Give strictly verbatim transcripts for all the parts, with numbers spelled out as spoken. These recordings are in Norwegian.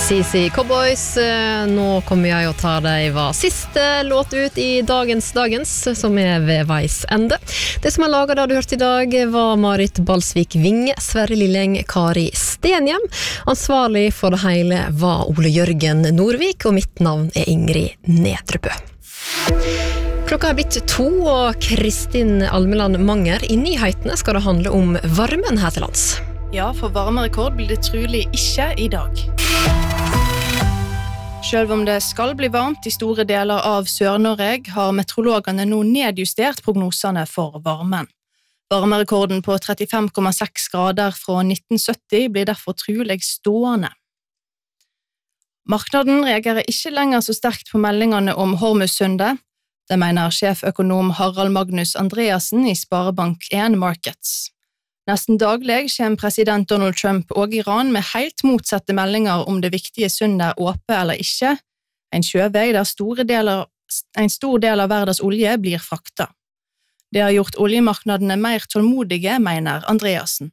C C Cowboys, nå kommer jeg å ta deg hva siste låt ut i dagens dagens, som er ved veis ende. Det som er laget da du hørte i dag var Marit Balsvik Vinge, Sverre Lilleng, Kari Stenhjem. Ansvarlig for det hele var Ole Jørgen Norvik, og mitt navn er Ingrid Nedrebø. Klokka er blitt to, og Kristin Almeland Manger. I nyhetene skal det handle om varmen her til lands. Ja, for varmerekord blir det trolig ikke i dag. Selv om det skal bli varmt i store deler av Sør-Norge, har meteorologene nå nedjustert prognosene for varmen. Varmerekorden på trettifem komma seks grader fra nitten sytti blir derfor trolig stående. Marknaden reagerer ikke lenger så sterkt på meldingene om Hormuzsundet. Det mener sjeføkonom Harald Magnus Andreassen i Sparebank en Markets. Nesten daglig kommer president Donald Trump og Iran med helt motsatte meldinger om det viktige sundet er åpent eller ikke, en sjøvei der store deler, en stor del av verdens olje blir frakta. Det har gjort oljemarknadene mer tålmodige, mener Andreassen.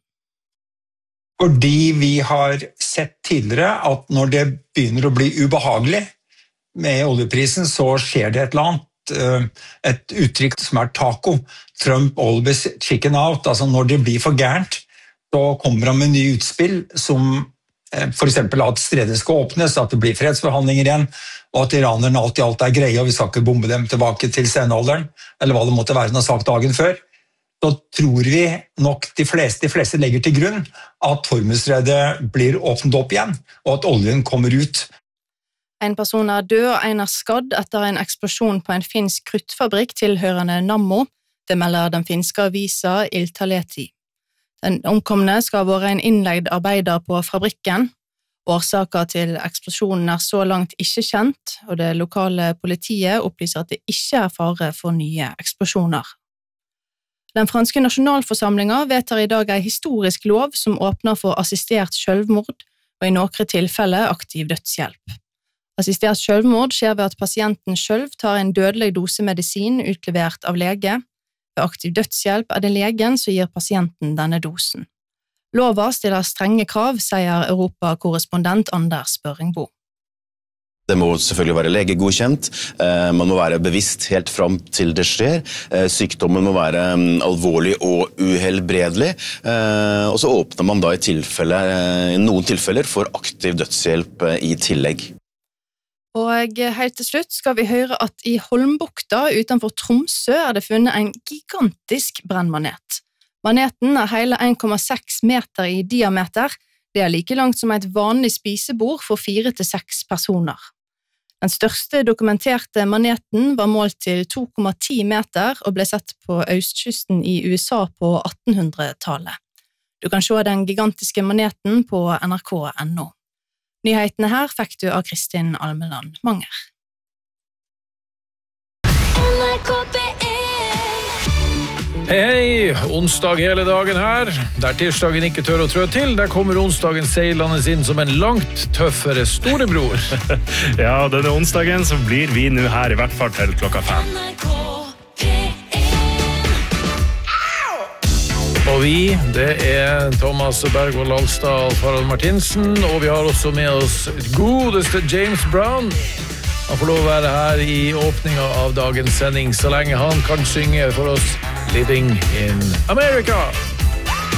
Fordi vi har sett tidligere at når det begynner å bli ubehagelig med oljeprisen, så skjer det et eller annet. Et uttrykk som er taco, Trump always chicken out, altså når det blir for gærent, så kommer han med nye utspill som for eksempel at stredet skal åpnes, at det blir fredsforhandlinger igjen, og at iranerne alt i alt er greie, og vi skal ikke bombe dem tilbake til senalderen, eller hva det måtte være han har sagt dagen før. Så tror vi nok de fleste, de fleste legger til grunn at Hormuzstredet blir åpnet opp igjen, og at oljen kommer ut. En person er død og en er skadd etter en eksplosjon på en finsk kruttfabrikk tilhørende Nammo. Det melder den finske avisa Iltalehti. Den omkomne skal være en innleid arbeider på fabrikken. Årsaken til eksplosjonen er så langt ikke kjent, og det lokale politiet opplyser at det ikke er fare for nye eksplosjoner. Den franske nasjonalforsamlingen vedtar i dag en historisk lov som åpner for assistert selvmord, og i noen tilfeller aktiv dødshjelp. Assistert selvmord skjer ved at pasienten selv tar en dødelig dose medisin utlevert av lege. Ved aktiv dødshjelp er det legen som gir pasienten denne dosen. Lova stiller strenge krav, sier Europa-korrespondent Anders Børringbo. Det må selvfølgelig være legegodkjent, man må være bevisst helt fram til det skjer, sykdommen må være alvorlig og uhelbredelig, og så åpner man da i, tilfelle, i noen tilfeller for aktiv dødshjelp i tillegg. Og helt til slutt skal vi høre at i Holmbukta utenfor Tromsø er det funnet en gigantisk brennmanet. Maneten er hele en komma seks meter i diameter. Det er like langt som et vanlig spisebord for fire til seks personer. Den største dokumenterte maneten var målt til to komma ti meter og ble sett på østkysten i U S A på attenhundretallet. Du kan se den gigantiske maneten på N R K punktum N O. Nyhetene her fikk du av Kristin Almeland Manger. Hei, hei! Onsdag hele dagen her. Der tirsdagen ikke tør å trø til, der kommer onsdagen seilende inn som en langt tøffere storebror. Ja, denne onsdagen så blir vi nå her i hvert fall til klokka fem. Og vi, det er Thomas Bergvold Alstad og Farald Martinsen, og vi har også med oss godeste James Brown. Han får lov å være her i åpningen av dagens sending, så lenge han kan synge for oss Living in America.